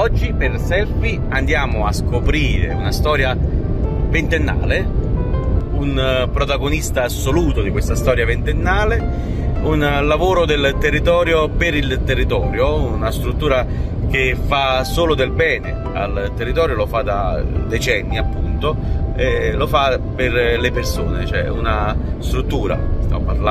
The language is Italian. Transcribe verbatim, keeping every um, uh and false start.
Oggi per Selfie andiamo a scoprire una storia ventennale, un protagonista assoluto di questa storia ventennale, un lavoro del territorio per il territorio, una struttura che fa solo del bene al territorio, lo fa da decenni appunto, e lo fa per le persone, cioè una struttura, stiamo parlando